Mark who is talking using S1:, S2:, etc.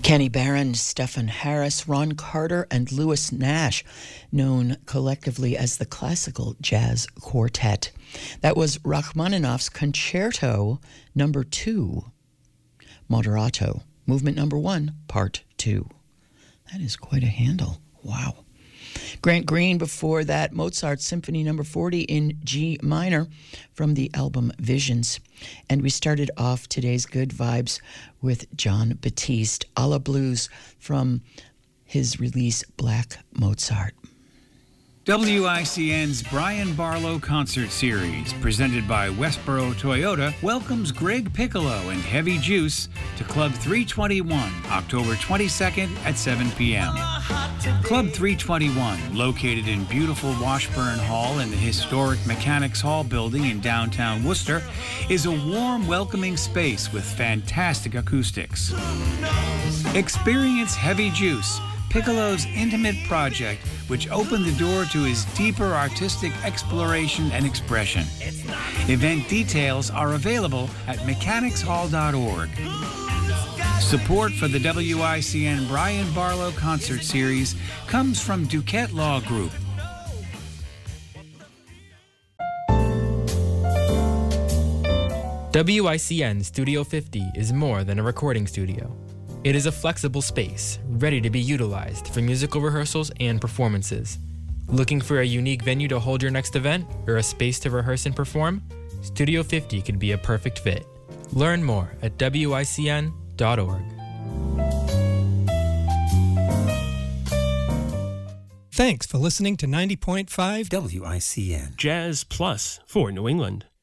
S1: Kenny Barron, Stephen Harris, Ron Carter, and Louis Nash, known collectively as the Classical Jazz Quartet. That was Rachmaninoff's Concerto No. 2, Moderato, Movement No. 1, Part 2. That is quite a handle. Wow. Grant Green before that, Mozart's Symphony No. 40 in G minor from the album Visions. And we started off today's Good Vibes with Jon Batiste, a la blues from his release Black Mozart.
S2: WICN's Brian Barlow Concert Series, presented by Westboro Toyota, welcomes Greg Piccolo and Heavy Juice to Club 321, October 22nd at 7 p.m. Club 321, located in beautiful Washburn Hall in the historic Mechanics Hall building in downtown Worcester, is a warm, welcoming space with fantastic acoustics. Experience Heavy Juice, Piccolo's intimate project, which opened the door to his deeper artistic exploration and expression. Event details are available at mechanicshall.org. Support for the WICN Brian Barlow Concert Series comes from Duquette Law Group.
S3: WICN Studio 50 is more than a recording studio. It is a flexible space, ready to be utilized for musical rehearsals and performances. Looking for a unique venue to hold your next event or a space to rehearse and perform? Studio 50 could be a perfect fit. Learn more at wicn.org.
S4: Thanks for listening to 90.5
S5: WICN.
S6: Jazz Plus for New England.